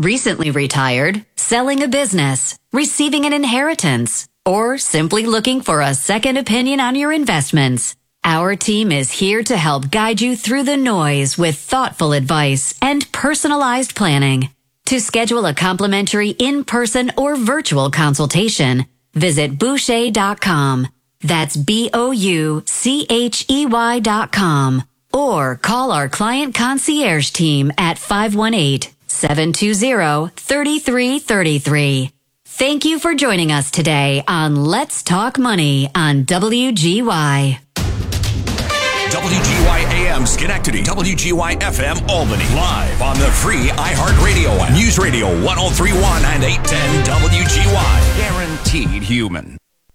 Recently retired, selling a business, receiving an inheritance, or simply looking for a second opinion on your investments. Our team is here to help guide you through the noise with thoughtful advice and personalized planning. To schedule a complimentary in-person or virtual consultation, visit Boucher.com. That's BOUCHEY.com. Or call our client concierge team at 518-720-3333. Thank you for joining us today on Let's Talk Money on WGY. WGY AM Schenectady, WGY FM Albany, live on the free iHeartRadio app. News Radio 1031 and 810 WGY. Guaranteed human.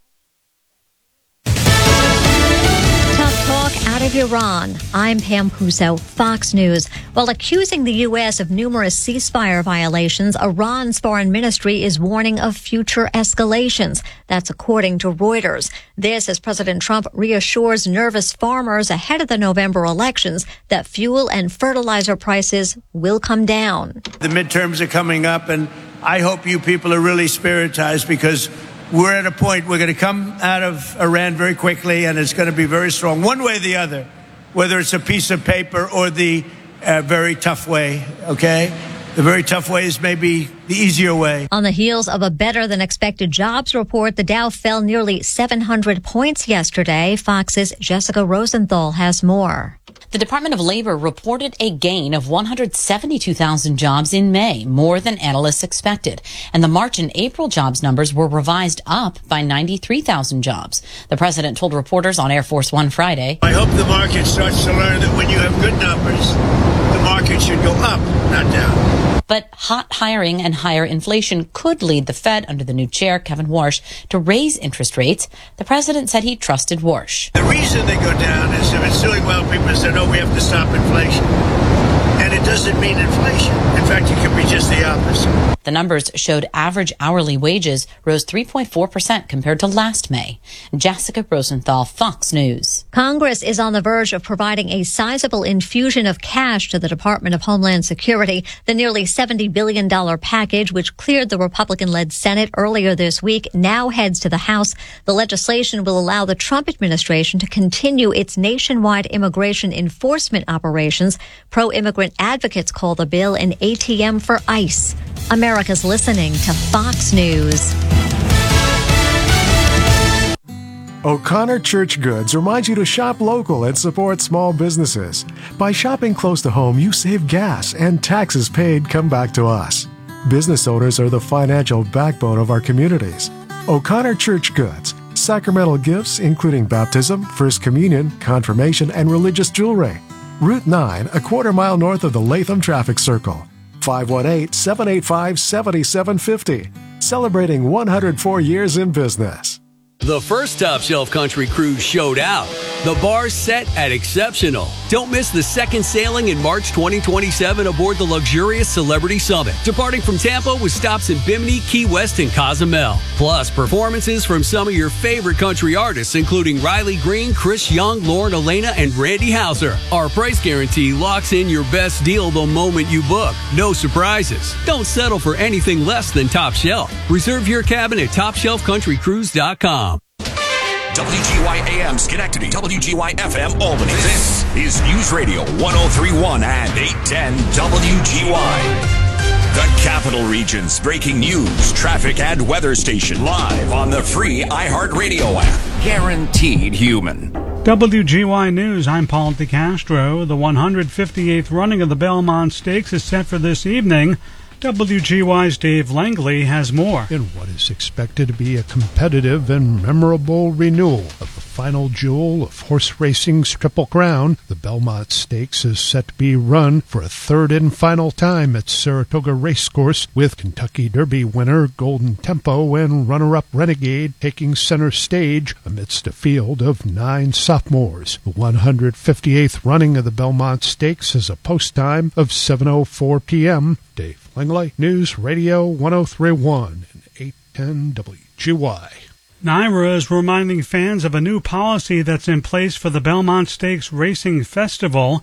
Talk out of Iran. I'm Pam Puso, Fox News. While accusing the U.S. of numerous ceasefire violations, Iran's foreign ministry is warning of future escalations. That's according to Reuters. This as President Trump reassures nervous farmers ahead of the November elections that fuel and fertilizer prices will come down. The midterms are coming up, and I hope you people are really spiritized because we're at a point we're going to come out of Iran very quickly, and it's going to be very strong, one way or the other, whether it's a piece of paper or the very tough way, okay? The very tough way is maybe the easier way. On the heels of a better-than-expected jobs report, the Dow fell nearly 700 points yesterday. Fox's Jessica Rosenthal has more. The Department of Labor reported a gain of 172,000 jobs in May, more than analysts expected. And the March and April jobs numbers were revised up by 93,000 jobs. The president told reporters on Air Force One Friday, I hope the market starts to learn that when you have good numbers, the market should go up, not down. But hot hiring and higher inflation could lead the Fed, under the new chair, Kevin Warsh, to raise interest rates. The president said he trusted Warsh. The reason they go down is if it's doing well, people say, no, we have to stop inflation. And it doesn't mean inflation. In fact, it could be just the opposite. The numbers showed average hourly wages rose 3.4% compared to last May. Jessica Rosenthal, Fox News. Congress is on the verge of providing a sizable infusion of cash to the Department of Homeland Security. The nearly $70 billion package, which cleared the Republican-led Senate earlier this week, now heads to the House. The legislation will allow the Trump administration to continue its nationwide immigration enforcement operations. Pro-immigrant advocates call the bill an ATM for ICE. America's listening to Fox News. O'Connor Church Goods reminds you to shop local and support small businesses. By shopping close to home, you save gas and taxes paid come back to us. Business owners are the financial backbone of our communities. O'Connor Church Goods, sacramental gifts including baptism, first communion, confirmation, and religious jewelry. Route 9, a quarter mile north of the Latham Traffic Circle. 518-785-7750. Celebrating 104 years in business. The first Top Shelf Country Cruise showed out. The bar's set at exceptional. Don't miss the second sailing in March 2027 aboard the luxurious Celebrity Summit, departing from Tampa with stops in Bimini, Key West, and Cozumel. Plus, performances from some of your favorite country artists, including Riley Green, Chris Young, Lauren Elena, and Randy Houser. Our price guarantee locks in your best deal the moment you book. No surprises. Don't settle for anything less than Top Shelf. Reserve your cabin at TopShelfCountryCruise.com. WGY AM Schenectady, WGY FM Albany. This is News Radio 1031 and 810 WGY. The Capital Region's breaking news, traffic, and weather station live on the free iHeartRadio app. Guaranteed human. WGY News, I'm Paul DeCastro. The 158th running of the Belmont Stakes is set for this evening. WGY's Dave Langley has more. In what is expected to be a competitive and memorable renewal of the final jewel of horse racing's Triple Crown, the Belmont Stakes is set to be run for a third and final time at Saratoga Racecourse, with Kentucky Derby winner Golden Tempo and runner-up Renegade taking center stage amidst a field of 9 sophomores. The 158th running of the Belmont Stakes has a post time of 7:04 p.m. Dave Langley, News Radio 1031 and 810 WGY. NYRA is reminding fans of a new policy that's in place for the Belmont Stakes Racing Festival.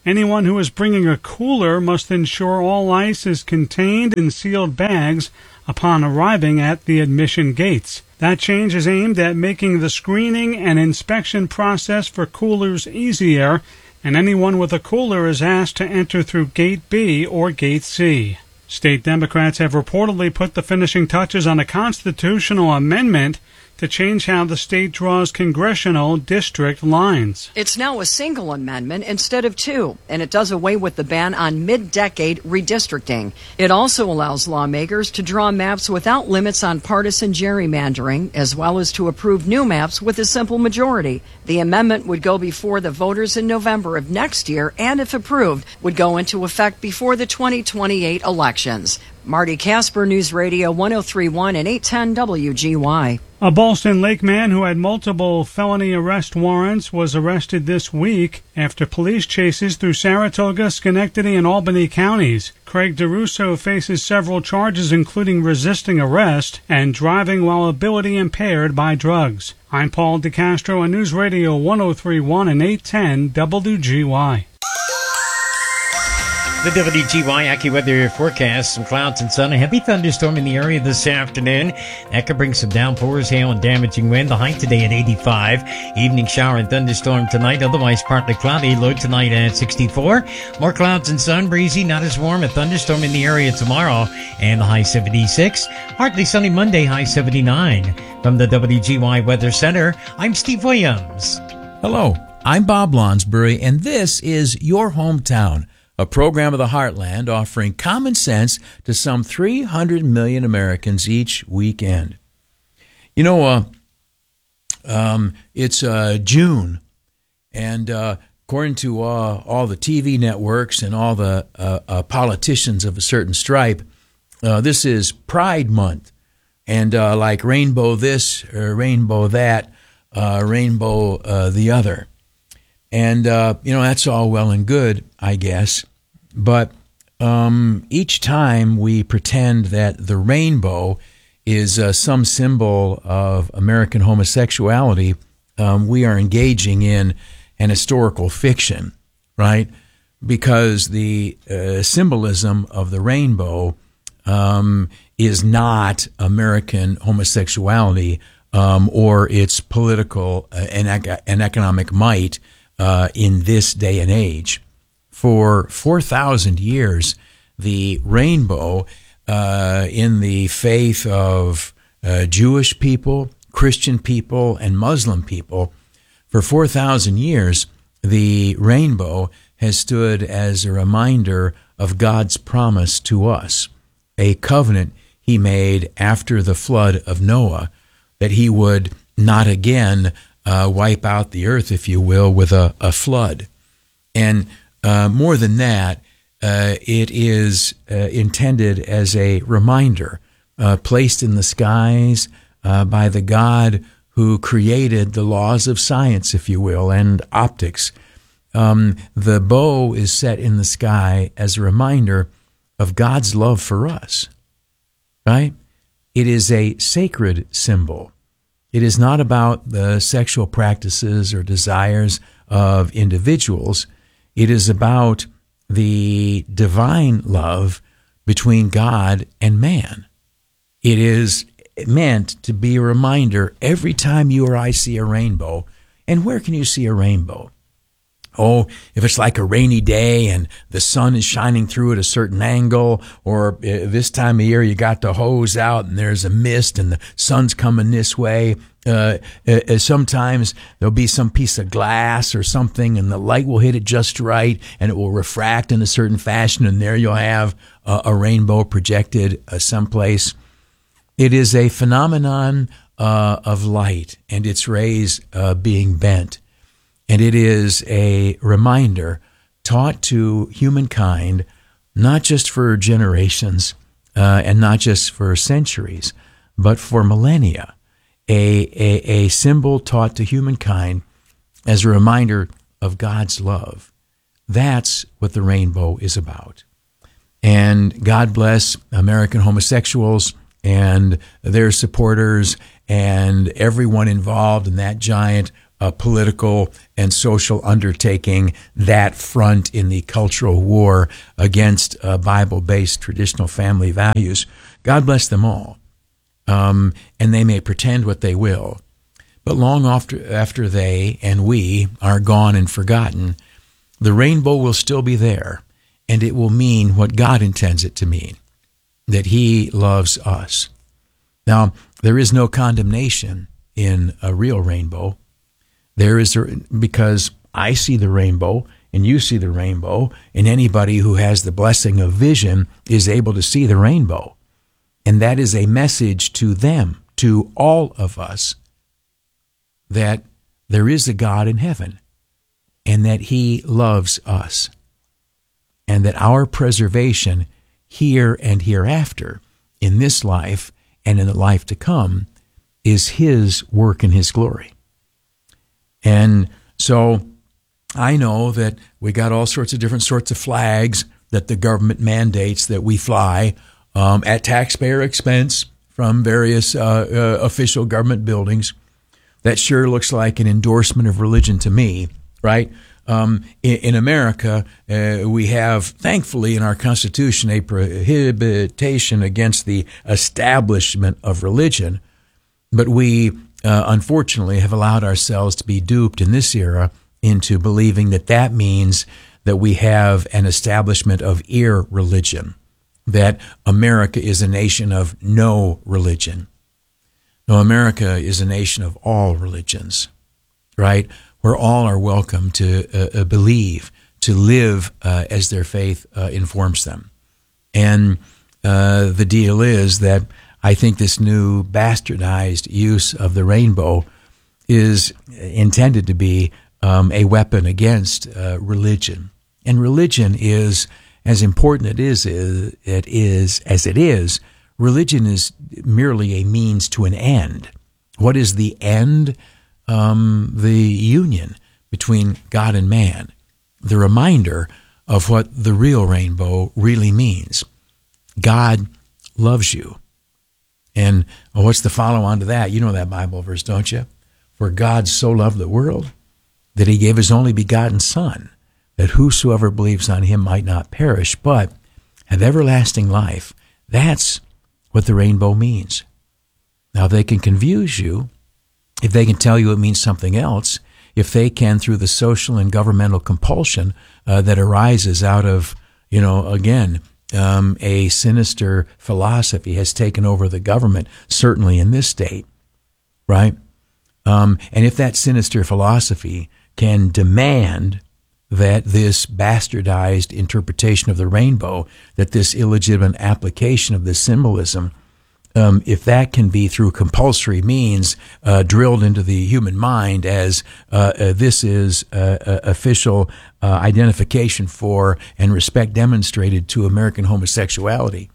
Anyone who is bringing a cooler must ensure all ice is contained in sealed bags upon arriving at the admission gates. That change is aimed at making the screening and inspection process for coolers easier, and anyone with a cooler is asked to enter through Gate B or Gate C. State Democrats have reportedly put the finishing touches on a constitutional amendment to change how the state draws congressional district lines. It's now a single amendment instead of two, and it does away with the ban on mid-decade redistricting. It also allows lawmakers to draw maps without limits on partisan gerrymandering, as well as to approve new maps with a simple majority. The amendment would go before the voters in November of next year, and if approved, would go into effect before the 2028 elections. Marty Casper, News Radio 103.1 and 810 WGY. A Ballston Lake man who had multiple felony arrest warrants was arrested this week after police chases through Saratoga, Schenectady, and Albany counties. Craig DeRusso faces several charges, including resisting arrest and driving while ability impaired by drugs. I'm Paul DeCastro on News Radio 103.1 and 810 WGY. The WGY AccuWeather forecast: some clouds and sun, a heavy thunderstorm in the area this afternoon. That could bring some downpours, hail, and damaging wind. The high today at 85. Evening shower and thunderstorm tonight, otherwise partly cloudy. Low tonight at 64. More clouds and sun, breezy, not as warm. A thunderstorm in the area tomorrow, and the high 76. Partly sunny Monday, high 79. From the WGY Weather Center, I'm Steve Williams. Hello, I'm Bob Lonsbury, and this is Your Hometown, a program of the Heartland offering common sense to some 300 million Americans each weekend. You know, it's June, and according to all the TV networks and all the politicians of a certain stripe, this is Pride Month. And like rainbow this, or rainbow that, rainbow the other. And, that's all well and good, I guess. But each time we pretend that the rainbow is some symbol of American homosexuality, we are engaging in an historical fiction, right? Because the symbolism of the rainbow is not American homosexuality or its political and economic might in this day and age. For 4,000 years, the rainbow in the faith of Jewish people, Christian people, and Muslim people, for 4,000 years, the rainbow has stood as a reminder of God's promise to us, a covenant he made after the flood of Noah, that he would not again wipe out the earth, if you will, with a flood. And more than that, it is intended as a reminder, placed in the skies by the God who created the laws of science, if you will, and optics. The bow is set in the sky as a reminder of God's love for us, right? It is a sacred symbol. It is not about the sexual practices or desires of individuals. It is about the divine love between God and man. It is meant to be a reminder every time you or I see a rainbow. And where can you see a rainbow? Oh, if it's like a rainy day and the sun is shining through at a certain angle, or this time of year you got the hose out and there's a mist and the sun's coming this way. Sometimes there'll be some piece of glass or something and the light will hit it just right and it will refract in a certain fashion, and there you'll have a rainbow projected someplace. It is a phenomenon of light and its rays being bent. And it is a reminder taught to humankind, not just for generations and not just for centuries, but for millennia. A symbol taught to humankind as a reminder of God's love. That's what the rainbow is about. And God bless American homosexuals and their supporters and everyone involved in that giant political and social undertaking that front in the cultural war against Bible-based traditional family values. God bless them all. And they may pretend what they will. But long after they and we are gone and forgotten, the rainbow will still be there, and it will mean what God intends it to mean, that He loves us. Now, there is no condemnation in a real rainbow. There is, because I see the rainbow and you see the rainbow, and anybody who has the blessing of vision is able to see the rainbow. And that is a message to them, to all of us, that there is a God in heaven and that He loves us, and that our preservation here and hereafter, in this life and in the life to come, is His work and His glory. And so I know that we got all sorts of different sorts of flags that the government mandates that we fly at taxpayer expense from various official government buildings. That sure looks like an endorsement of religion to me, right? In America, we have, thankfully, in our Constitution, a prohibition against the establishment of religion. But we, unfortunately, have allowed ourselves to be duped in this era into believing that that means that we have an establishment of irreligion, that America is a nation of no religion. No, America is a nation of all religions, right? Where all are welcome to believe, to live as their faith informs them. And the deal is that I think this new bastardized use of the rainbow is intended to be a weapon against religion. And religion is, as important as it is, religion is merely a means to an end. What is the end? The union between God and man, the reminder of what the real rainbow really means. God loves you. And what's the follow-on to that? You know that Bible verse, don't you? For God so loved the world that He gave His only begotten Son, that whosoever believes on Him might not perish, but have everlasting life. That's what the rainbow means. Now, they can confuse you, if they can tell you it means something else, if they can, through the social and governmental compulsion that arises out of, again, a sinister philosophy has taken over the government, certainly in this state, right? And if that sinister philosophy can demand that this bastardized interpretation of the rainbow, that this illegitimate application of this symbolism, if that can be through compulsory means drilled into the human mind as this is official identification for and respect demonstrated to American homosexuality,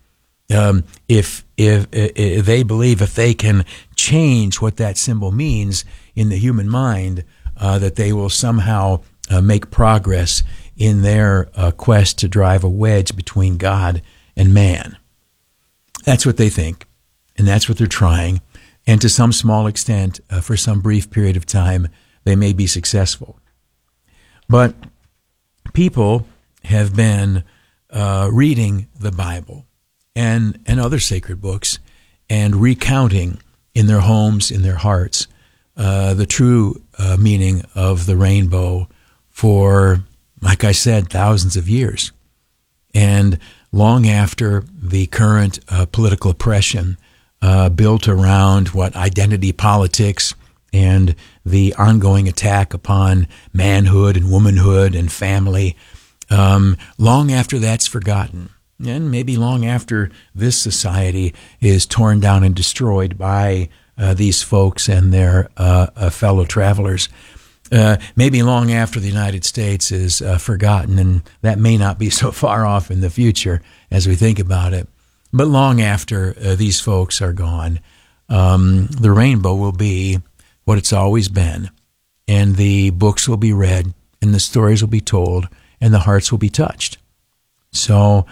if they believe if they can change what that symbol means in the human mind, that they will somehow make progress in their quest to drive a wedge between God and man. That's what they think. And that's what they're trying. And to some small extent, for some brief period of time, they may be successful. But people have been reading the Bible and other sacred books and recounting in their homes, in their hearts, the true meaning of the rainbow for, like I said, thousands of years. And long after the current political oppression built around what identity politics and the ongoing attack upon manhood and womanhood and family, long after that's forgotten, and maybe long after this society is torn down and destroyed by these folks and their fellow travelers, maybe long after the United States is forgotten, and that may not be so far off in the future as we think about it. But long after these folks are gone, the rainbow will be what it's always been, and the books will be read, and the stories will be told, and the hearts will be touched. So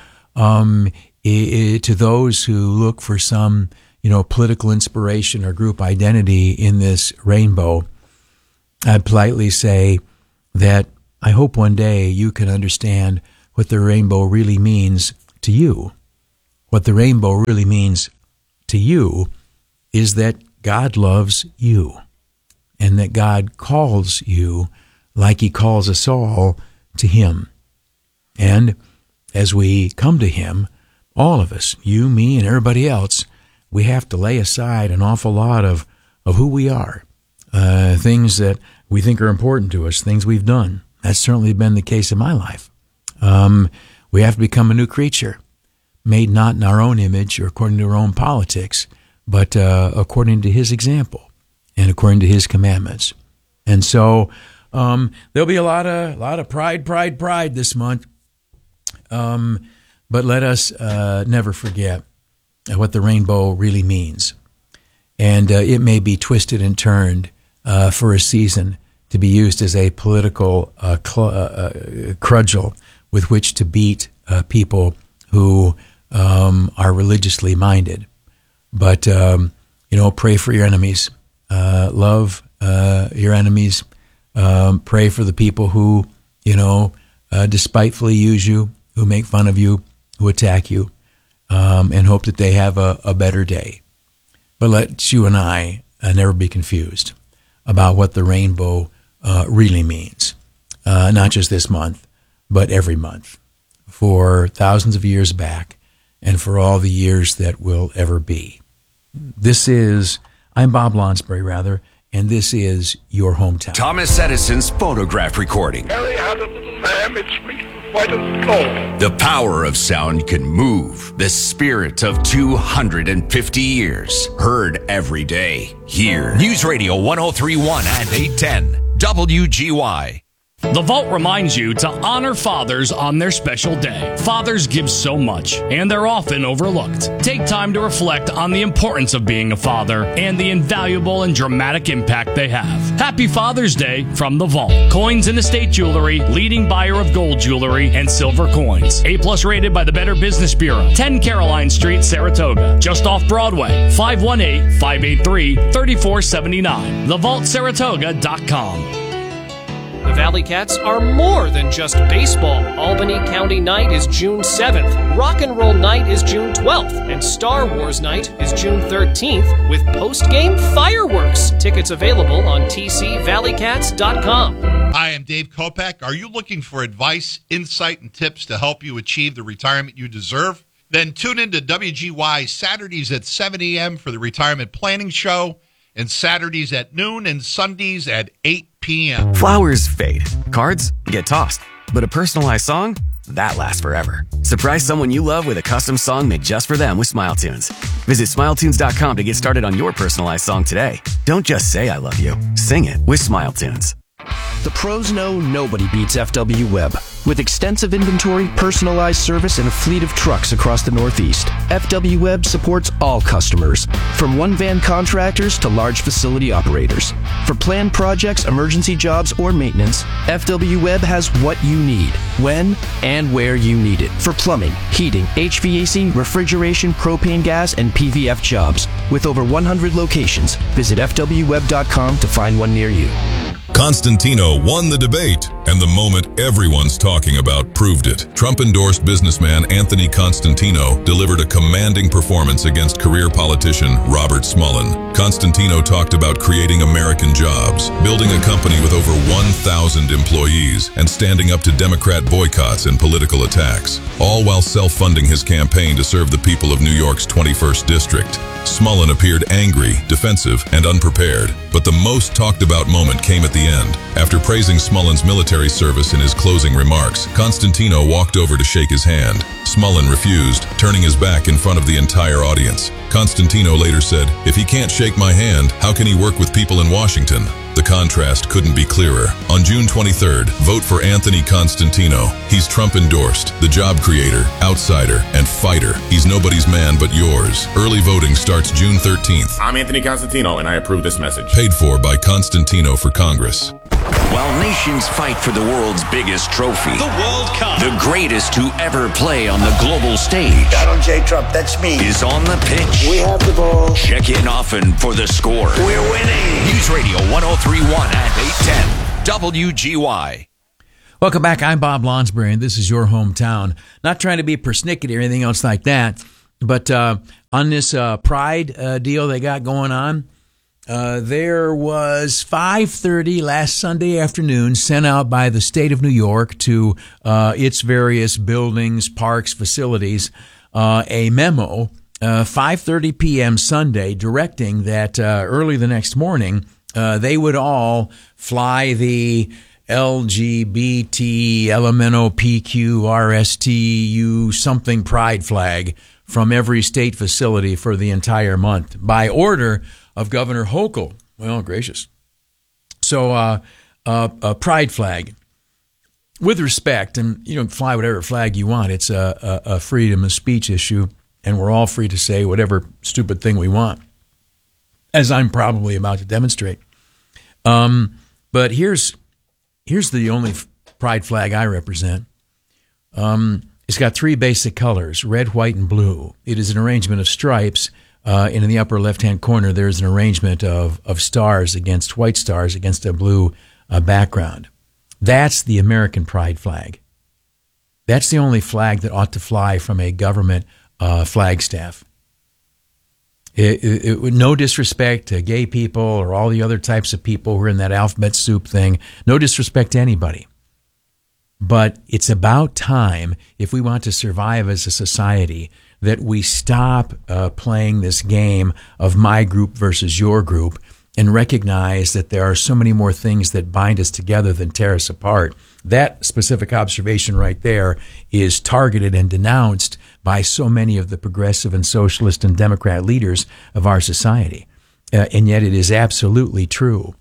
to those who look for some, political inspiration or group identity in this rainbow, I'd politely say that I hope one day you can understand what the rainbow really means to you. What the rainbow really means to you is that God loves you, and that God calls you like he calls us all to him. And as we come to him, all of us, you, me, and everybody else, we have to lay aside an awful lot of who we are, things that we think are important to us, things we've done. That's certainly been the case in my life. We have to become a new creature, made not in our own image or according to our own politics, but according to his example and according to his commandments. And so there'll be a lot of pride this month. But let us never forget what the rainbow really means. And it may be twisted and turned for a season to be used as a political cudgel with which to beat people who are religiously minded. But, pray for your enemies. Love your enemies. Pray for the people who, despitefully use you, who make fun of you, who attack you, and hope that they have a better day. But let you and I never be confused about what the rainbow really means, not just this month, but every month, for thousands of years back, and for all the years that will ever be. I'm Bob Lonsberry, and this is your hometown. Thomas Edison's phonograph recording. Harry had a little lamb, its feet were white as snow. The power of sound can move the spirit of 250 years. Heard every day here. News Radio 103.1 and 810 WGY. The Vault reminds you to honor fathers on their special day. Fathers give so much, and they're often overlooked. Take time to reflect on the importance of being a father and the invaluable and dramatic impact they have. Happy Father's Day from The Vault. Coins and Estate Jewelry, leading buyer of gold jewelry and silver coins. A+ rated by the Better Business Bureau. 10 Caroline Street, Saratoga. Just off Broadway. 518-583-3479. TheVaultSaratoga.com. The Valley Cats are more than just baseball. Albany County Night is June 7th, Rock and Roll Night is June 12th, and Star Wars Night is June 13th with post-game fireworks. Tickets available on tcvalleycats.com. Hi, I'm Dave Kopak. Are you looking for advice, insight, and tips to help you achieve the retirement you deserve? Then tune in to WGY Saturdays at 7 a.m. for the Retirement Planning Show, and Saturdays at noon and Sundays at 8 p.m. Flowers fade. Cards get tossed. But a personalized song? That lasts forever. Surprise someone you love with a custom song made just for them with SmileTunes. Visit SmileTunes.com to get started on your personalized song today. Don't just say I love you. Sing it with SmileTunes. The pros know nobody beats FW Web. With extensive inventory, personalized service, and a fleet of trucks across the Northeast, FW Web supports all customers, from one-van contractors to large facility operators. For planned projects, emergency jobs, or maintenance, FW Web has what you need, when and where you need it. For plumbing, heating, HVAC, refrigeration, propane gas, and PVF jobs. With over 100 locations, visit FWWeb.com to find one near you. Constantino won the debate, and the moment everyone's talking about proved it. Trump-endorsed businessman Anthony Constantino delivered a commanding performance against career politician Robert Smullen. Constantino talked about creating American jobs, building a company with over 1,000 employees, and standing up to Democrat boycotts and political attacks, all while self-funding his campaign to serve the people of New York's 21st District. Smullen appeared angry, defensive, and unprepared, but the most talked about moment came at the end. After praising Smullen's military service in his closing remarks, Constantino walked over to shake his hand. Smullen refused, turning his back in front of the entire audience. Constantino later said, "If he can't shake my hand, how can he work with people in Washington?" The contrast couldn't be clearer. On June 23rd, vote for Anthony Constantino. He's Trump-endorsed, the job creator, outsider, and fighter. He's nobody's man but yours. Early voting starts June 13th. I'm Anthony Constantino, and I approve this message. Paid for by Constantino for Congress. While nations fight for the world's biggest trophy, the World Cup, the greatest to ever play on the global stage, Donald J. Trump, that's me, is on the pitch. We have the ball. Check in often for the score. We're winning. News Radio 1031 and 810 WGY. Welcome back. I'm Bob Lonsbury, and this is your hometown. Not trying to be persnickety or anything else like that, but on this Pride deal they got going on, there was 5:30 last Sunday afternoon sent out by the state of New York to its various buildings, parks, facilities, a memo, 5:30 p.m. Sunday, directing that early the next morning they would all fly the LGBT, LMNO, PQ, RSTU, something pride flag from every state facility for the entire month by order of Governor Hochul. Well, gracious. So a pride flag. With respect, and you can fly whatever flag you want. It's a freedom of speech issue, and we're all free to say whatever stupid thing we want, as I'm probably about to demonstrate. But here's the only pride flag I represent. It's got three basic colors, red, white, and blue. It is an arrangement of stripes, and in the upper left-hand corner, there's an arrangement of stars against white stars against a blue background. That's the American pride flag. That's the only flag that ought to fly from a government flagstaff. No disrespect to gay people or all the other types of people who are in that alphabet soup thing. No disrespect to anybody. But it's about time, if we want to survive as a society, that we stop playing this game of my group versus your group and recognize that there are so many more things that bind us together than tear us apart. That specific observation right there is targeted and denounced by so many of the progressive and socialist and Democrat leaders of our society. And yet it is absolutely true.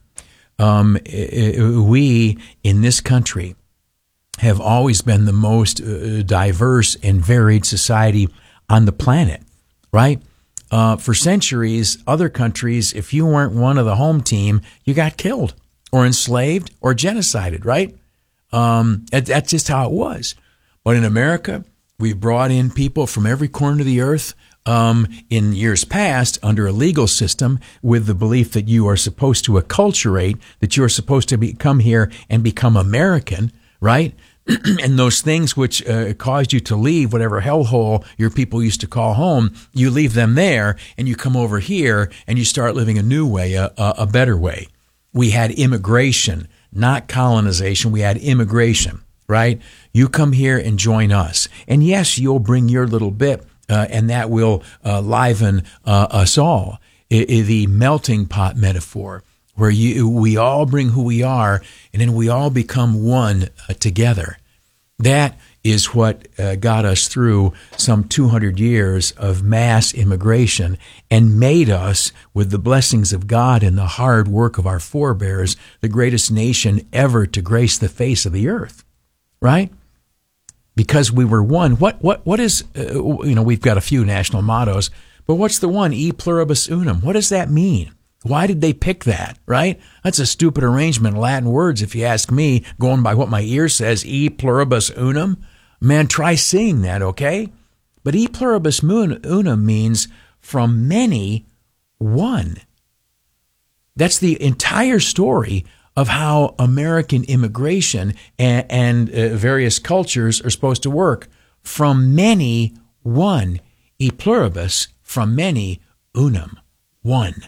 We, in this country, have always been the most diverse and varied society on the planet, right? For centuries, other countries, if you weren't one of the home team, you got killed or enslaved or genocided, right? That's just how it was. But in America, we've brought in people from every corner of the earth in years past under a legal system with the belief that you are supposed to acculturate, that you're supposed to come here and become American, right? And those things which caused you to leave whatever hellhole your people used to call home, you leave them there and you come over here and you start living a new way, a better way. We had immigration, not colonization. We had immigration, right? You come here and join us. And yes, you'll bring your little bit, and that will liven us all. The melting pot metaphor, where we all bring who we are, and then we all become one together. That is what got us through some 200 years of mass immigration and made us, with the blessings of God and the hard work of our forebears, the greatest nation ever to grace the face of the earth, right? Because we were one. What is, we've got a few national mottos, but what's the one? E pluribus unum. What does that mean? Why did they pick that, right? That's a stupid arrangement of Latin words, if you ask me, going by what my ear says, e pluribus unum. Man, try seeing that, okay? But e pluribus unum means from many, one. That's the entire story of how American immigration and various cultures are supposed to work. From many, one. E pluribus, from many, unum, one.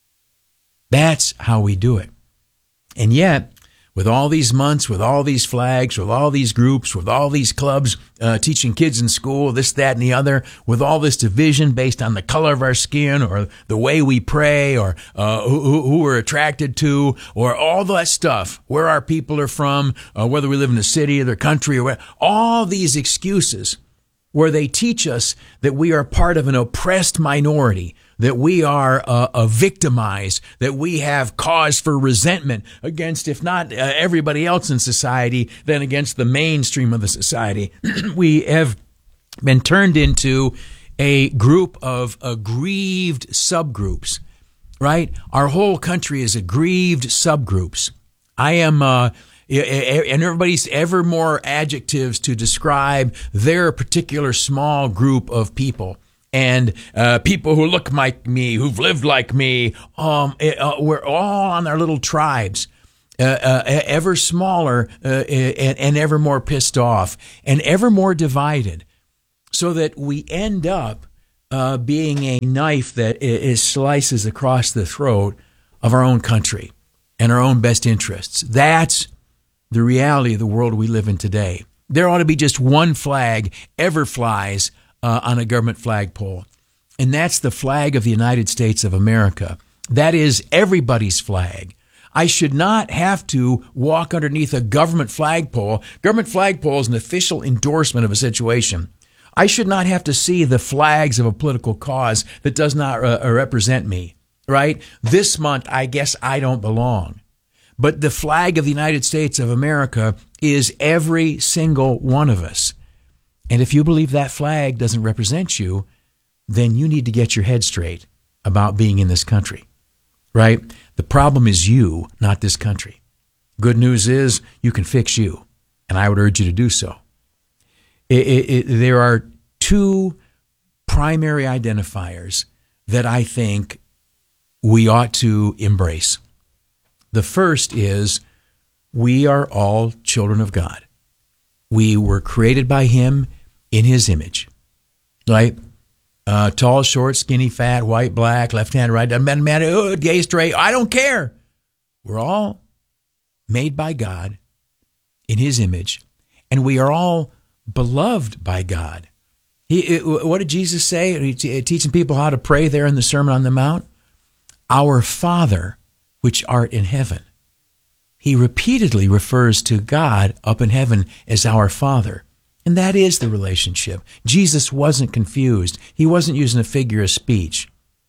That's how we do it. And yet, with all these months, with all these flags, with all these groups, with all these clubs, teaching kids in school, this, that, and the other, with all this division based on the color of our skin or the way we pray or who we're attracted to or all that stuff, where our people are from, whether we live in the city or the country or where, all these excuses where they teach us that we are part of an oppressed minority, that we are victimized, that we have cause for resentment against, if not everybody else in society, then against the mainstream of the society. We have been turned into a group of aggrieved subgroups, right? Our whole country is aggrieved subgroups. I am, and everybody's ever more adjectives to describe their particular small group of people. And people who look like me, who've lived like me, we're all on our little tribes, ever smaller and ever more pissed off and ever more divided, so that we end up being a knife that slices across the throat of our own country and our own best interests. That's the reality of the world we live in today. There ought to be just one flag ever flies on a government flagpole, and that's the flag of the United States of America. That is everybody's flag. I should not have to walk underneath a government flagpole. Government flagpole is an official endorsement of a situation. I should not have to see the flags of a political cause that does not represent me, right? This month, I guess I don't belong. But the flag of the United States of America is every single one of us. And if you believe that flag doesn't represent you, then you need to get your head straight about being in this country, right? The problem is you, not this country. Good news is you can fix you, and I would urge you to do so. There are two primary identifiers that I think we ought to embrace. The first is we are all children of God. We were created by Him in His image, right? Tall, short, skinny, fat, white, black, left-handed, right, doesn't matter, gay, straight, I don't care. We're all made by God in His image, and we are all beloved by God. What did Jesus say? Teaching people how to pray there in the Sermon on the Mount. Our Father, which art in heaven. He repeatedly refers to God up in heaven as our Father. And that is the relationship. Jesus wasn't confused. He wasn't using a figure of speech.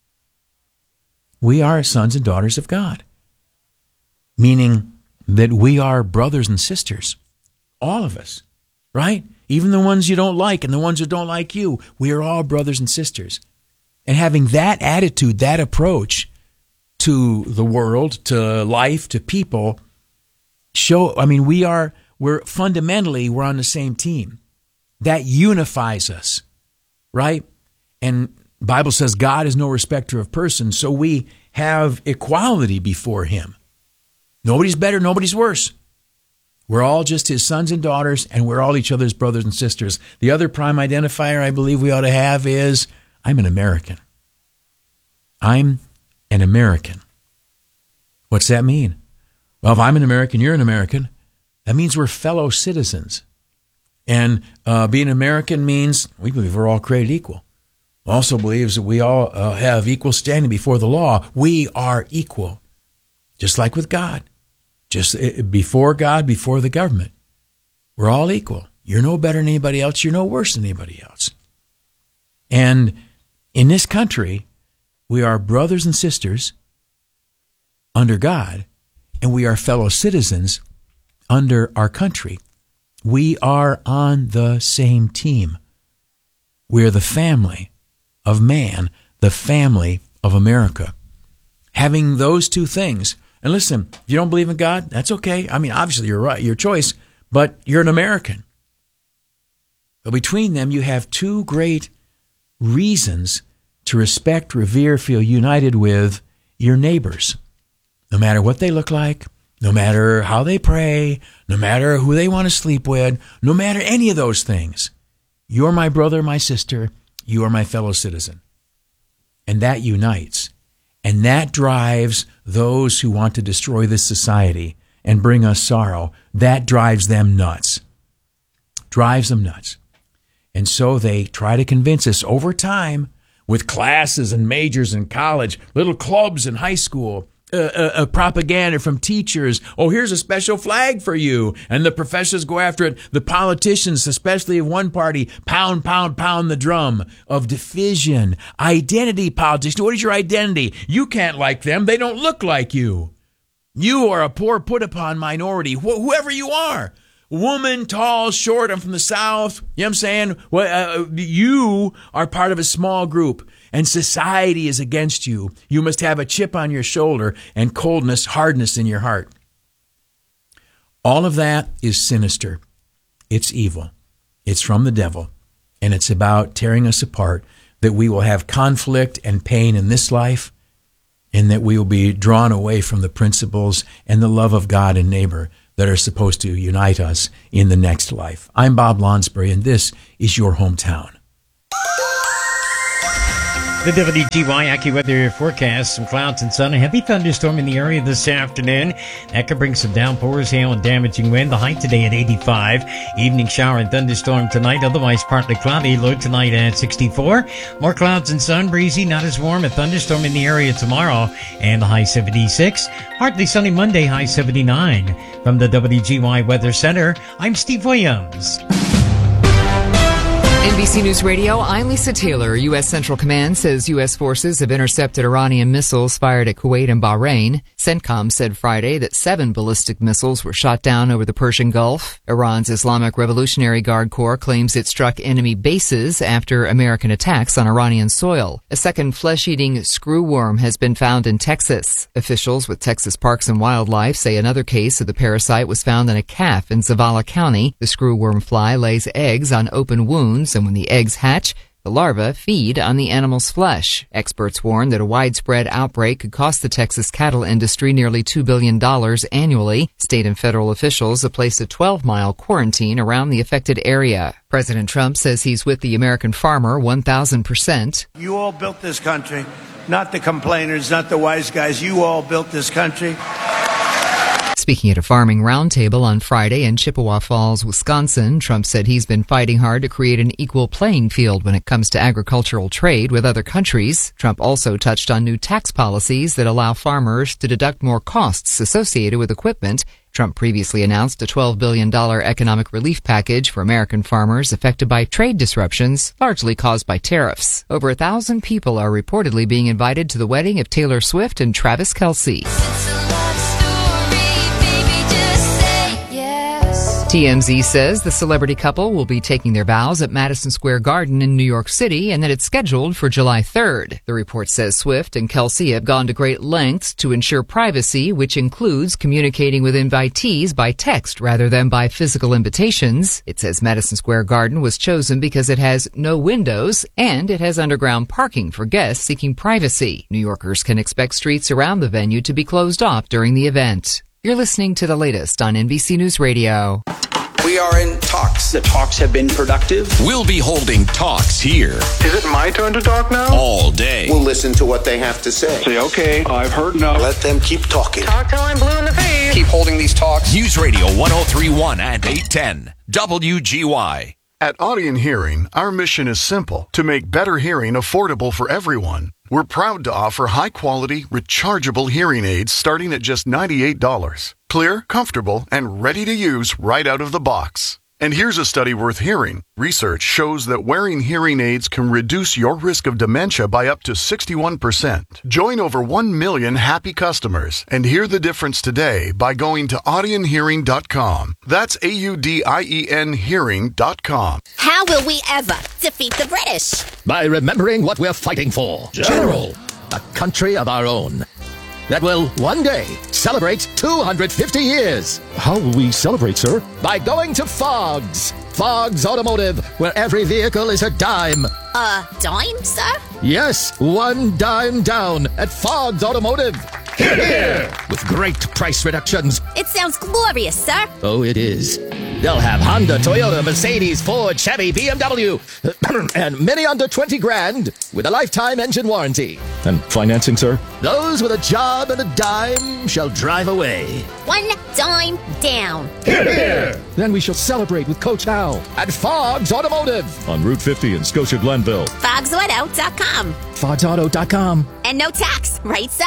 We are sons and daughters of God, meaning that we are brothers and sisters, all of us, right? Even the ones you don't like and the ones who don't like you, we are all brothers and sisters. And having that attitude, that approach to the world, to life, to people, we're fundamentally, we're on the same team. That unifies us, right? And the Bible says God is no respecter of persons, so we have equality before Him. Nobody's better, nobody's worse. We're all just His sons and daughters, and we're all each other's brothers and sisters. The other prime identifier I believe we ought to have is, I'm an American. I'm an American. What's that mean? Well, if I'm an American, you're an American. That means we're fellow citizens. And being American means we believe we're all created equal. Also believes that we all have equal standing before the law. We are equal, just like with God. Just before God, before the government. We're all equal. You're no better than anybody else. You're no worse than anybody else. And in this country, we are brothers and sisters under God, and we are fellow citizens under our country. We are on the same team. We're the family of man, the family of America. Having those two things, and listen, if you don't believe in God, that's okay. I mean, obviously you're right, your choice, but you're an American. But between them, you have two great reasons to respect, revere, feel united with your neighbors, no matter what they look like, no matter how they pray, no matter who they want to sleep with, no matter any of those things. You're my brother, my sister. You are my fellow citizen. And that unites. And that drives those who want to destroy this society and bring us sorrow. That drives them nuts. Drives them nuts. And so they try to convince us over time with classes and majors in college, little clubs in high school, propaganda from teachers. Oh, here's a special flag for you. And the professors go after it. The politicians, especially of one party, pound, pound, pound the drum of division. Identity politics. What is your identity? You can't like them. They don't look like you. You are a poor, put-upon minority, whoever you are. Woman, tall, short, I'm from the South. You know what I'm saying? Well, you are part of a small group, and society is against you. You must have a chip on your shoulder and coldness, hardness in your heart. All of that is sinister. It's evil. It's from the devil. And it's about tearing us apart, that we will have conflict and pain in this life, and that we will be drawn away from the principles and the love of God and neighbor that are supposed to unite us in the next life. I'm Bob Lonsbury, and this is your hometown. The WGY AccuWeather forecast, some clouds and sun, a heavy thunderstorm in the area this afternoon. That could bring some downpours, hail, and damaging wind. The high today at 85. Evening shower and thunderstorm tonight, otherwise partly cloudy. Low tonight at 64. More clouds and sun, breezy, not as warm. A thunderstorm in the area tomorrow, and the high 76. Partly sunny Monday, high 79. From the WGY Weather Center, I'm Steve Williams. NBC News Radio, I'm Lisa Taylor. U.S. Central Command says U.S. forces have intercepted Iranian missiles fired at Kuwait and Bahrain. CENTCOM said Friday that 7 ballistic missiles were shot down over the Persian Gulf. Iran's Islamic Revolutionary Guard Corps claims it struck enemy bases after American attacks on Iranian soil. A second flesh-eating screwworm has been found in Texas. Officials with Texas Parks and Wildlife say another case of the parasite was found in a calf in Zavala County. The screwworm fly lays eggs on open wounds, and when the eggs hatch, the larvae feed on the animal's flesh. Experts warn that a widespread outbreak could cost the Texas cattle industry nearly $2 billion annually. State and federal officials have placed a 12-mile quarantine around the affected area. President Trump says he's with the American farmer 1,000%. You all built this country, not the complainers, not the wise guys. You all built this country. Speaking at a farming roundtable on Friday in Chippewa Falls, Wisconsin, Trump said he's been fighting hard to create an equal playing field when it comes to agricultural trade with other countries. Trump also touched on new tax policies that allow farmers to deduct more costs associated with equipment. Trump previously announced a $12 billion economic relief package for American farmers affected by trade disruptions, largely caused by tariffs. Over 1,000 people are reportedly being invited to the wedding of Taylor Swift and Travis Kelce. TMZ says the celebrity couple will be taking their vows at Madison Square Garden in New York City and that it's scheduled for July 3rd. The report says Swift and Kelce have gone to great lengths to ensure privacy, which includes communicating with invitees by text rather than by physical invitations. It says Madison Square Garden was chosen because it has no windows and it has underground parking for guests seeking privacy. New Yorkers can expect streets around the venue to be closed off during the event. You're listening to the latest on NBC News Radio. We are in talks. The talks have been productive. We'll be holding talks here. Is it my turn to talk now? All day. We'll listen to what they have to say. Say, okay, I've heard enough. Let them keep talking. Talk till I'm blue in the face. Keep holding these talks. News Radio 1031 and 810 WGY. At Audion Hearing, our mission is simple: to make better hearing affordable for everyone. We're proud to offer high-quality, rechargeable hearing aids starting at just $98. Clear, comfortable, and ready to use right out of the box. And here's a study worth hearing. Research shows that wearing hearing aids can reduce your risk of dementia by up to 61%. Join over 1 million happy customers and hear the difference today by going to audionhearing.com. That's AUDIEN hearing.com. How will we ever defeat the British? By remembering what we're fighting for. General, a country of our own that will one day celebrate 250 years. How will we celebrate, sir? By going to Fogg's. Fogg's Automotive, where every vehicle is a dime. A dime, sir? Yes, one dime down at Fogg's Automotive. Hear, hear! With great price reductions. It sounds glorious, sir. Oh, it is. They'll have Honda, Toyota, Mercedes, Ford, Chevy, BMW, and many under 20 grand with a lifetime engine warranty. And financing, sir? Those with a job and a dime shall drive away. One dime down. Hear, hear! Then we shall celebrate with Coach Hal at Fogg's Automotive on Route 50 in Scotia Glenville. FoggsAuto.com. FoggsAuto.com. And no tax, right, sir?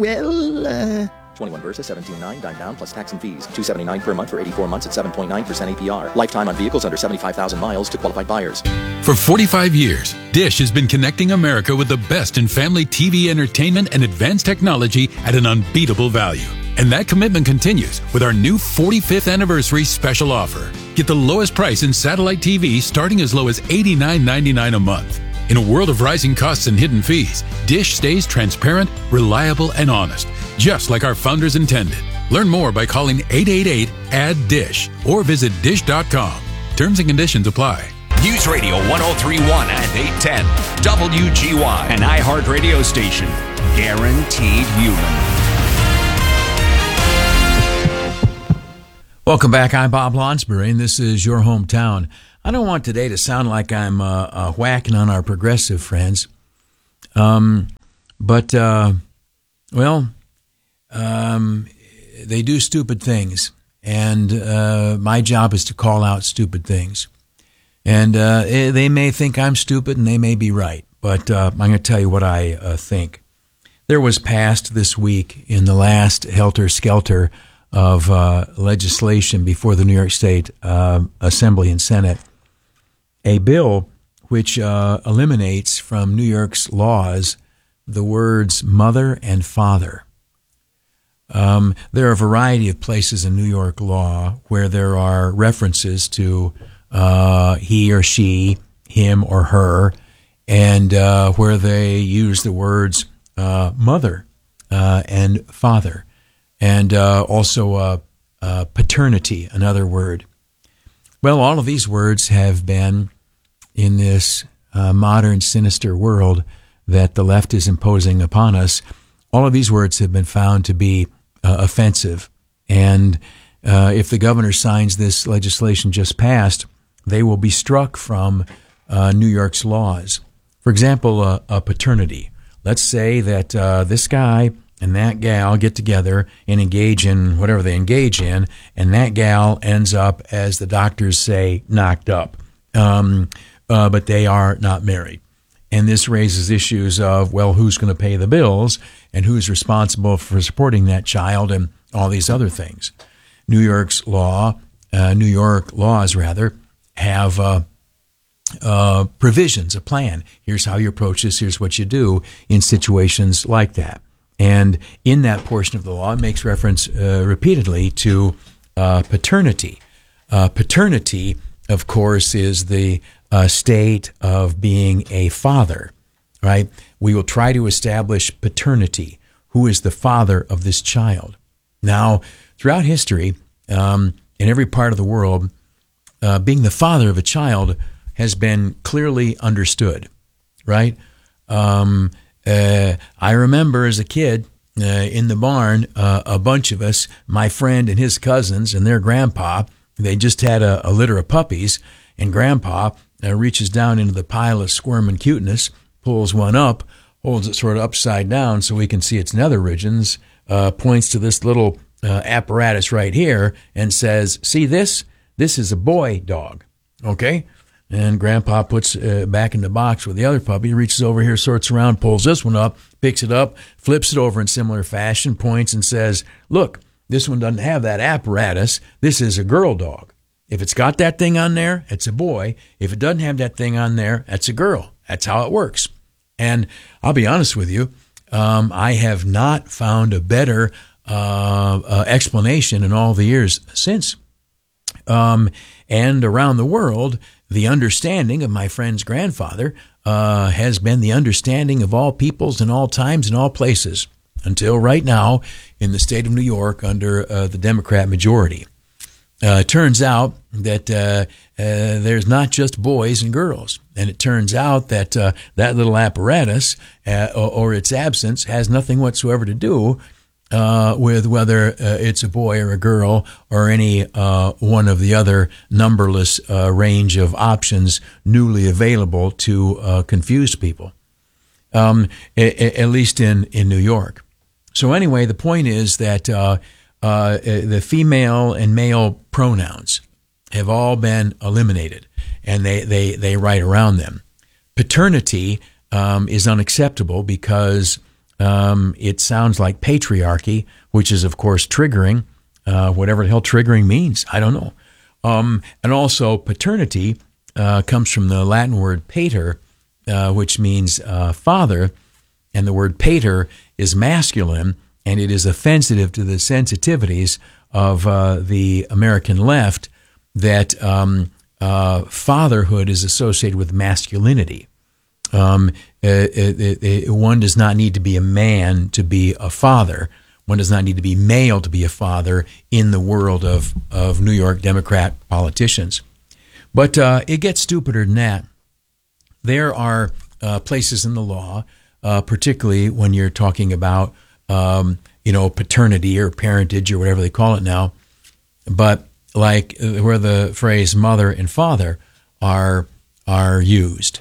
Well, 21 versus 17.9, dime down plus tax and fees. $279 per month for 84 months at 7.9% APR. Lifetime on vehicles under 75,000 miles to qualified buyers. For 45 years, Dish has been connecting America with the best in family TV entertainment and advanced technology at an unbeatable value. And that commitment continues with our new 45th anniversary special offer. Get the lowest price in satellite TV starting as low as $89.99 a month. In a world of rising costs and hidden fees, Dish stays transparent, reliable, and honest, just like our founders intended. Learn more by calling 888-ADD-DISH or visit dish.com. Terms and conditions apply. News Radio 1031 and 810 WGY, an iHeart radio station. Guaranteed human. Welcome back. I'm Bob Lonsbury, and this is your hometown. I don't want today to sound like I'm whacking on our progressive friends, but they do stupid things, and my job is to call out stupid things. And they may think I'm stupid, and they may be right, but I'm going to tell you what I think. There was passed this week in the last helter-skelter of legislation before the New York State Assembly and Senate, a bill which eliminates from New York's laws the words mother and father. There are a variety of places in New York law where there are references to he or she, him or her, and where they use the words mother and father, and also paternity, another word. Well, all of these words have been, in this modern sinister world that the left is imposing upon us, all of these words have been found to be offensive. And if the governor signs this legislation just passed, they will be struck from New York's laws. For example, paternity. Let's say that this guy and that gal get together and engage in whatever they engage in, and that gal ends up, as the doctors say, knocked up. But they are not married. And this raises issues of, well, who's going to pay the bills and who's responsible for supporting that child and all these other things. New York laws have provisions, a plan. Here's how you approach this. Here's what you do in situations like that. And in that portion of the law, it makes reference repeatedly to paternity. Paternity, of course, is the state of being a father, right? We will try to establish paternity. Who is the father of this child? Now, throughout history, in every part of the world, being the father of a child has been clearly understood, right? I remember as a kid in the barn, a bunch of us, my friend and his cousins and their grandpa, they just had a litter of puppies, and Grandpa reaches down into the pile of squirm and cuteness, pulls one up, holds it sort of upside down so we can see its nether regions, points to this little apparatus right here and says, see this? This is a boy dog, okay? And Grandpa puts back in the box with the other puppy, reaches over here, sorts around, pulls this one up, picks it up, flips it over in similar fashion, points and says, look, this one doesn't have that apparatus. This is a girl dog. If it's got that thing on there, it's a boy. If it doesn't have that thing on there, that's a girl. That's how it works. And I'll be honest with you, I have not found a better explanation in all the years since. And around the world, the understanding of my friend's grandfather has been the understanding of all peoples and all times and all places until right now in the state of New York under the Democrat majority. It turns out that there's not just boys and girls. And it turns out that that little apparatus or its absence has nothing whatsoever to do with whether it's a boy or a girl or any one of the other numberless range of options newly available to confuse people, at least in New York. So anyway, the point is that the female and male pronouns have all been eliminated, and they write around them. Paternity is unacceptable because it sounds like patriarchy, which is, of course, triggering, whatever the hell triggering means. I don't know. And also paternity comes from the Latin word pater, which means father, and the word pater is masculine, and it is offensive to the sensitivities of the American left that fatherhood is associated with masculinity. One does not need to be a man to be a father. One does not need to be male to be a father in the world of New York Democrat politicians. But it gets stupider than that. There are places in the law, particularly when you're talking about paternity or parentage or whatever they call it now, but like where the phrase mother and father are used.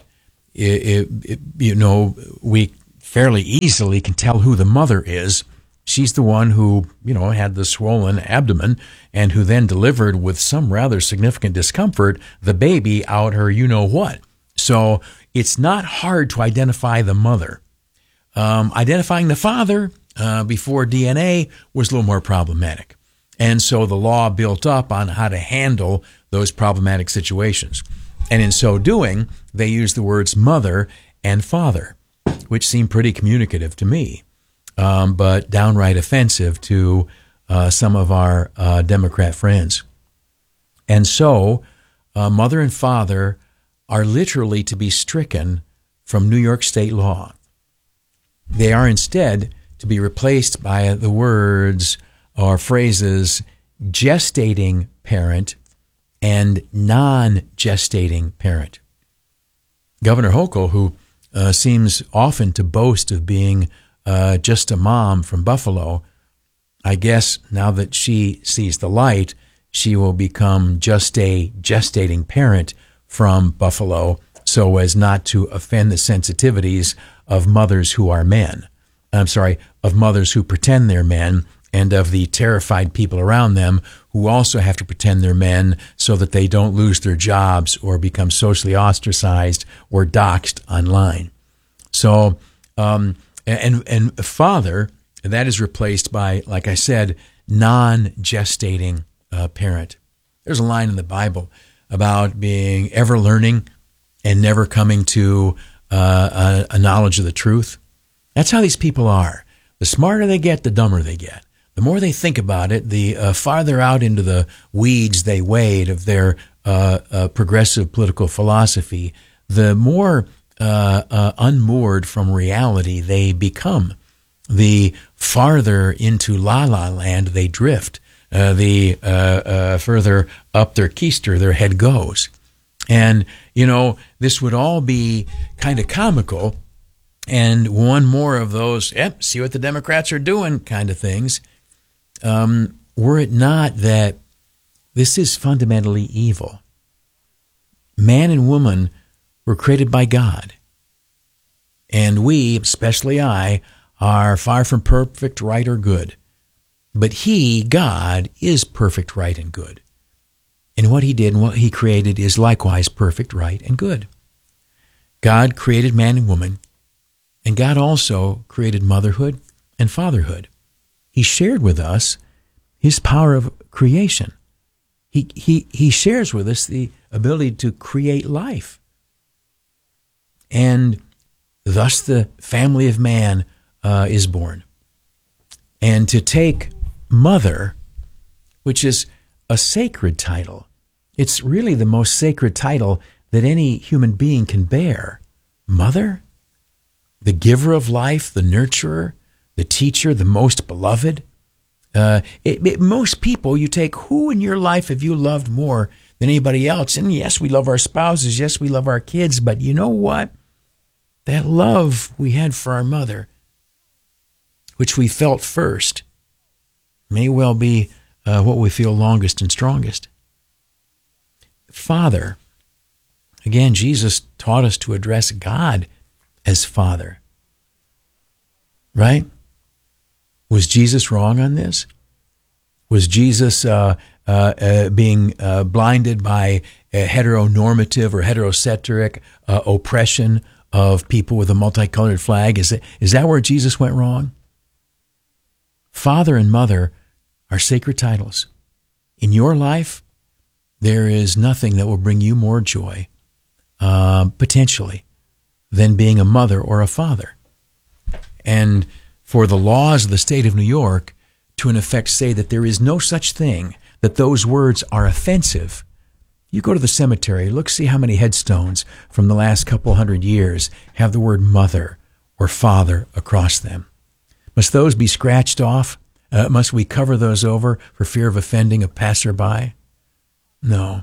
We fairly easily can tell who the mother is. She's the one who, had the swollen abdomen and who then delivered with some rather significant discomfort the baby out her you-know-what. So it's not hard to identify the mother. Identifying the father before DNA was a little more problematic. And so the law built up on how to handle those problematic situations. And in so doing, they used the words mother and father, which seemed pretty communicative to me, but downright offensive to some of our Democrat friends. And so mother and father are literally to be stricken from New York state law. They are instead to be replaced by the words or phrases gestating parent and non-gestating parent. Governor Hochul, who seems often to boast of being just a mom from Buffalo, I guess now that she sees the light, she will become just a gestating parent from Buffalo so as not to offend the sensitivities of mothers who are men. Of mothers who pretend they're men, and of the terrified people around them who also have to pretend they're men so that they don't lose their jobs or become socially ostracized or doxxed online. So, and father, that is replaced by, like I said, non-gestating parent. There's a line in the Bible about being ever learning and never coming to a knowledge of the truth. That's how these people are. The smarter they get, the dumber they get. The more they think about it, the farther out into the weeds they wade of their progressive political philosophy, the more unmoored from reality they become. The farther into la-la land they drift, the further up their keister their head goes. And, this would all be kind of comical, and one more of those, see what the Democrats are doing kind of things, were it not that this is fundamentally evil. Man and woman were created by God. And we, especially I, are far from perfect, right, or good. But He, God, is perfect, right, and good. And what He did and what He created is likewise perfect, right, and good. God created man and woman, and God also created motherhood and fatherhood. He shared with us His power of creation. He shares with us the ability to create life. And thus the family of man is born. And to take mother, which is a sacred title, it's really the most sacred title that any human being can bear. Mother, the giver of life, the nurturer, the teacher, the most beloved. Most people, you take who in your life have you loved more than anybody else? And yes, we love our spouses. Yes, we love our kids. But you know what? That love we had for our mother, which we felt first, may well be what we feel longest and strongest. Father. Again, Jesus taught us to address God as Father. Right? Was Jesus wrong on this? Was Jesus being blinded by a heteronormative or heterocentric oppression of people with a multicolored flag? Is that where Jesus went wrong? Father and mother are sacred titles. In your life, there is nothing that will bring you more joy, potentially, than being a mother or a father. And for the laws of the state of New York to in effect say that there is no such thing, that those words are offensive. You go to the cemetery, look, see how many headstones from the last couple hundred years have the word mother or father across them. Must those be scratched off? Must we cover those over for fear of offending a passerby? No.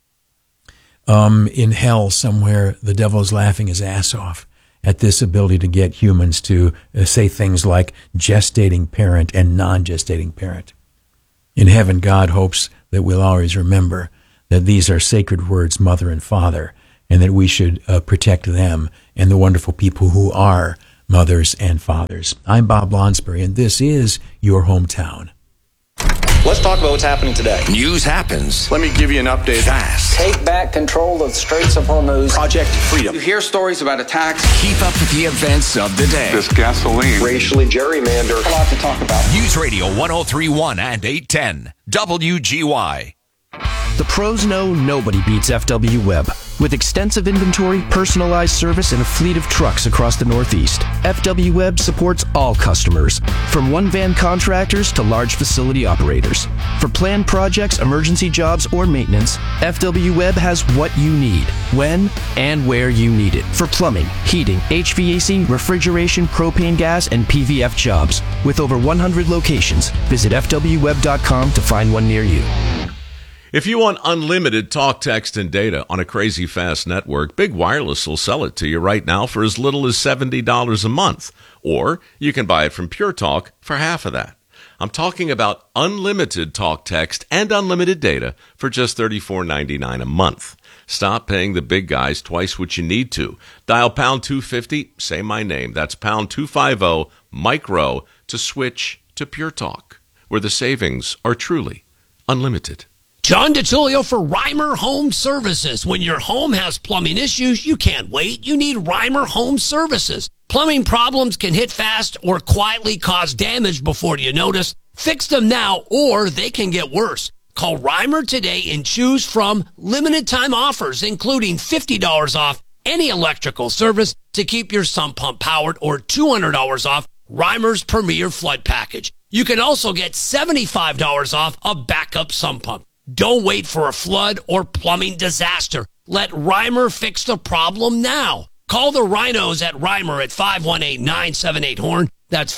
In hell somewhere, the devil's laughing his ass off at this ability to get humans to say things like gestating parent and non-gestating parent. In heaven, God hopes that we'll always remember that these are sacred words, mother and father, and that we should protect them and the wonderful people who are mothers and fathers. I'm Bob Lonsbury, and this is Your Hometown. Let's talk about what's happening today. News happens. Let me give you an update. Fast. Take back control of the Straits of Hormuz. Project Freedom. You hear stories about attacks. Keep up with the events of the day. This gasoline. Racially gerrymandered. A lot to talk about. News Radio 1031 and 810. WGY. The pros know nobody beats FW Web. With extensive inventory, personalized service, and a fleet of trucks across the Northeast, FW Web supports all customers, from one-van contractors to large facility operators. For planned projects, emergency jobs, or maintenance, FW Web has what you need, when and where you need it. For plumbing, heating, HVAC, refrigeration, propane gas, and PVF jobs. With over 100 locations, visit FWWeb.com to find one near you. If you want unlimited talk, text, and data on a crazy fast network, Big Wireless will sell it to you right now for as little as $70 a month. Or you can buy it from Pure Talk for half of that. I'm talking about unlimited talk, text, and unlimited data for just $34.99 a month. Stop paying the big guys twice what you need to. Dial pound 250, say my name. That's pound 250, micro, to switch to Pure Talk, where the savings are truly unlimited. John DiTullio for Reimer Home Services. When your home has plumbing issues, you can't wait. You need Reimer Home Services. Plumbing problems can hit fast or quietly cause damage before you notice. Fix them now or they can get worse. Call Reimer today and choose from limited time offers, including $50 off any electrical service to keep your sump pump powered or $200 off Reimer's Premier Flood Package. You can also get $75 off a backup sump pump. Don't wait for a flood or plumbing disaster. Let Reimer fix the problem now. Call the Rhinos at Reimer at 518-978-HORN. That's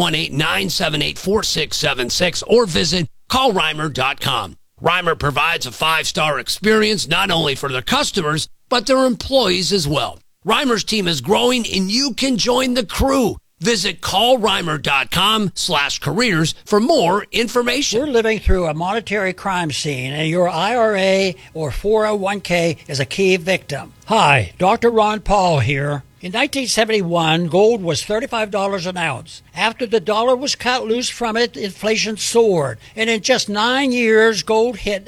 518-978-4676. Or visit callreimer.com. Reimer provides a 5-star experience not only for their customers, but their employees as well. Reimer's team is growing and you can join the crew. Visit callreimer.com/careers for more information. We're living through a monetary crime scene, and your IRA or 401k is a key victim. Hi, Dr. Ron Paul here. In 1971, gold was $35 an ounce. After the dollar was cut loose from it, inflation soared. And in just 9 years, gold hit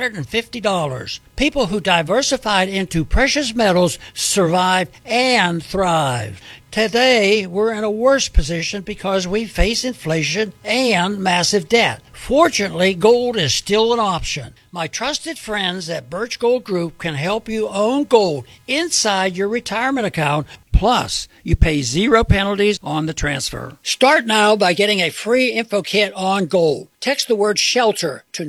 $850. People who diversified into precious metals survived and thrived. Today, we're in a worse position because we face inflation and massive debt. Fortunately, gold is still an option. My trusted friends at Birch Gold Group can help you own gold inside your retirement account. Plus, you pay 0 penalties on the transfer. Start now by getting a free info kit on gold. Text the word SHELTER to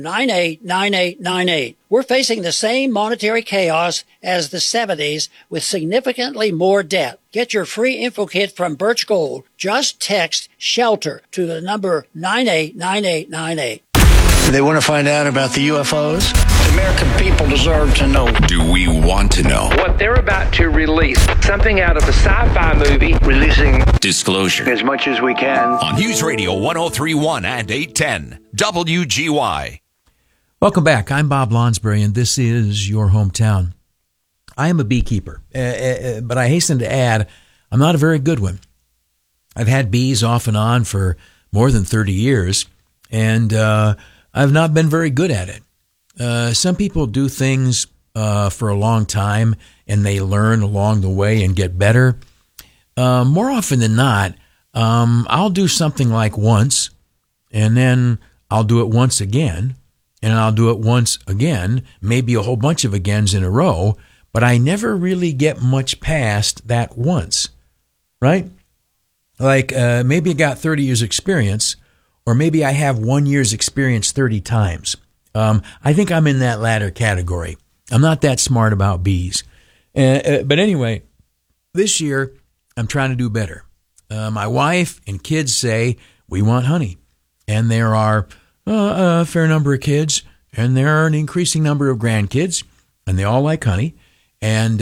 989898. We're facing the same monetary chaos as the 70s with significantly more debt. Get your free info kit from Birch Gold. Just text SHELTER to the number 989898. They want to find out about the UFOs? The American people deserve to know. Do we want to know? What they're about to release, something out of a sci-fi movie. Releasing disclosure as much as we can. On News Radio 1031 and 810 WGY. Welcome back. I'm Bob Lonsbury, and this is Your Hometown. I am a beekeeper, but I hasten to add, I'm not a very good one. I've had bees off and on for more than 30 years, and I've not been very good at it. Some people do things for a long time, and they learn along the way and get better. More often than not, I'll do something like once, and then I'll do it once again, and I'll do it once again, maybe a whole bunch of agains in a row, but I never really get much past that once, right? Like maybe I got 30 years experience, or maybe I have 1 year's experience 30 times. I think I'm in that latter category. I'm not that smart about bees. But anyway, this year I'm trying to do better. My wife and kids say we want honey. and there are a fair number of kids, and there are an increasing number of grandkids, and they all like honey. And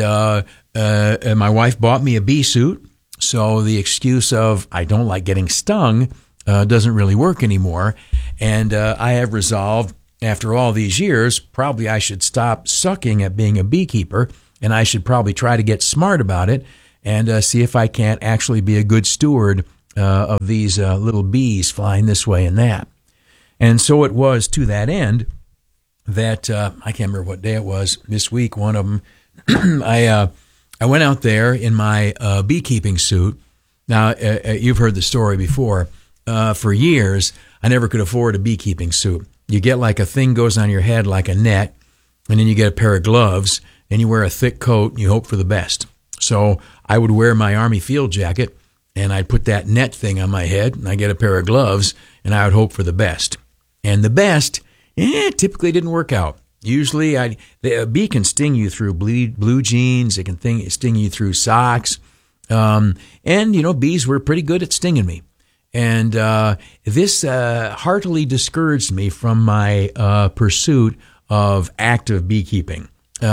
my wife bought me a bee suit, so the excuse of I don't like getting stung doesn't really work anymore. And I have resolved, after all these years, probably I should stop sucking at being a beekeeper, and I should probably try to get smart about it and see if I can't actually be a good steward of these little bees flying this way and that. And so it was to that end that I can't remember what day it was this week. One of them, I went out there in my beekeeping suit. Now you've heard the story before. For years, I never could afford a beekeeping suit. You get like a thing goes on your head like a net, and then you get a pair of gloves, and you wear a thick coat, and you hope for the best. So I would wear my Army field jacket, and I'd put that net thing on my head, and I'd get a pair of gloves, and I would hope for the best. And the best, typically didn't work out. Usually, a bee can sting you through blue jeans. It can sting you through socks. And, bees were pretty good at stinging me. And this heartily discouraged me from my pursuit of active beekeeping.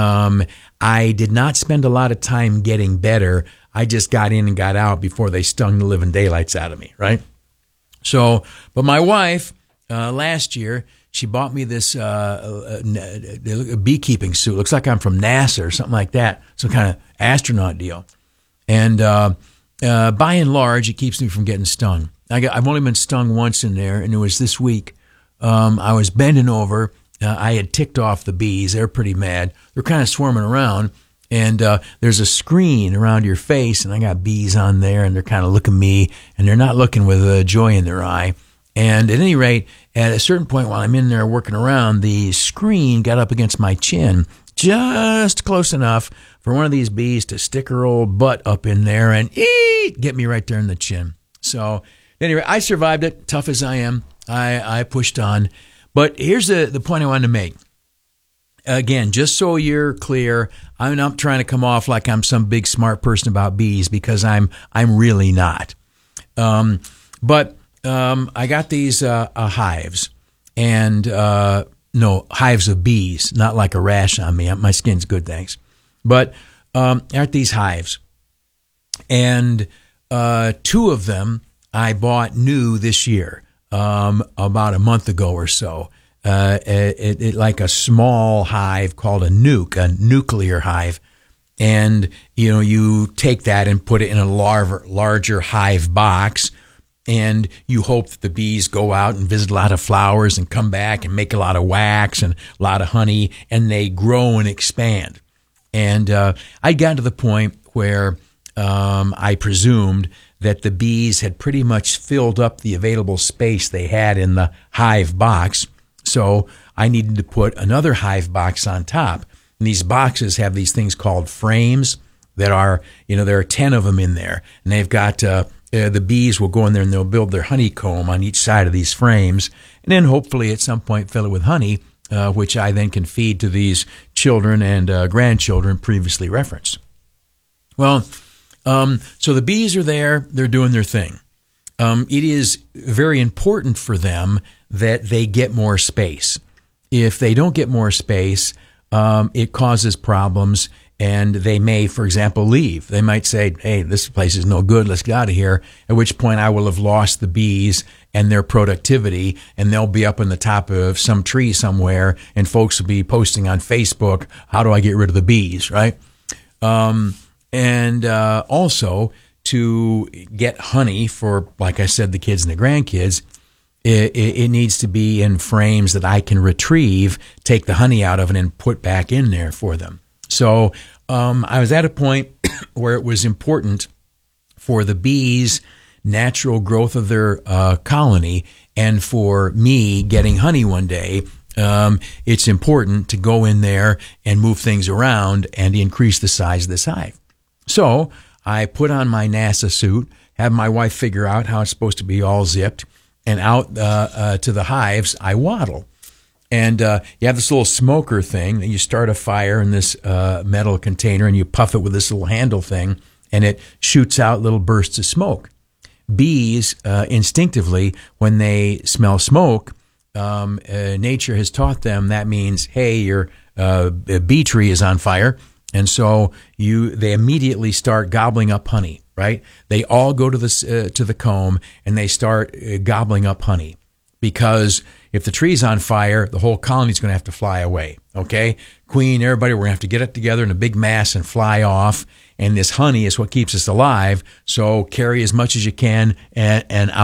I did not spend a lot of time getting better. I just got in and got out before they stung the living daylights out of me, right? So, but my wife, last year, she bought me this beekeeping suit. Looks like I'm from NASA or something like that, some kind of astronaut deal. And by and large, it keeps me from getting stung. I've only been stung once in there, and it was this week. I was bending over. I had ticked off the bees. They're pretty mad. They're kind of swarming around, and there's a screen around your face, and I got bees on there, and they're kind of looking at me, and they're not looking with joy in their eye. And at any rate, at a certain point while I'm in there working around, the screen got up against my chin, just close enough for one of these bees to stick her old butt up in there and get me right there in the chin. So anyway, I survived it, tough as I am. I pushed on. But here's the point I wanted to make. Again, just so you're clear, I'm not trying to come off like I'm some big smart person about bees, because I'm really not. But I got these hives, and hives of bees, not like a rash on me. My skin's good, thanks. But at these hives, and two of them I bought new this year, about a month ago or so. It like a small hive called a nuclear hive. And, you take that and put it in a larger hive box, and you hope that the bees go out and visit a lot of flowers and come back and make a lot of wax and a lot of honey, and they grow and expand. And I'd gotten to the point where I presumed that the bees had pretty much filled up the available space they had in the hive box. So I needed to put another hive box on top. And these boxes have these things called frames that are, there are 10 of them in there. And they've got, the bees will go in there and they'll build their honeycomb on each side of these frames. And then hopefully at some point fill it with honey, which I then can feed to these children and grandchildren previously referenced. Well, so the bees are there, they're doing their thing. It is very important for them that they get more space. If they don't get more space, it causes problems, and they may, for example, leave. They might say, hey, this place is no good, let's get out of here, at which point I will have lost the bees and their productivity, and they'll be up on the top of some tree somewhere, and folks will be posting on Facebook, how do I get rid of the bees, right? And also to get honey for, like I said, the kids and the grandkids, it needs to be in frames that I can retrieve, take the honey out of it, and put back in there for them. So I was at a point where it was important for the bees' natural growth of their colony, and for me getting honey one day, it's important to go in there and move things around and increase the size of this hive. So I put on my NASA suit, have my wife figure out how it's supposed to be all zipped, and out to the hives I waddle. And you have this little smoker thing that you start a fire in this metal container, and you puff it with this little handle thing, and it shoots out little bursts of smoke. bees instinctively, when they smell smoke, nature has taught them that means, hey, your bee tree is on fire. And so they immediately start gobbling up honey, right? They all go to the comb and they start gobbling up honey, because if the tree's on fire, the whole colony's going to have to fly away. Okay, queen, everybody, we're going to have to get it together in a big mass and fly off. And this honey is what keeps us alive. So carry as much as you can and